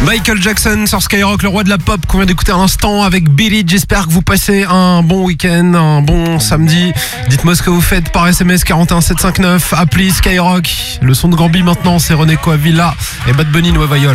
Michael Jackson sur Skyrock, le roi de la pop qu'on vient d'écouter à l'instant avec Billy. J'espère que vous passez un bon week-end, un bon samedi. Dites-moi ce que vous faites par SMS 41759, appli Skyrock. Le son de Gambi maintenant, c'est René Coavilla et Bad Bunny Nueva York.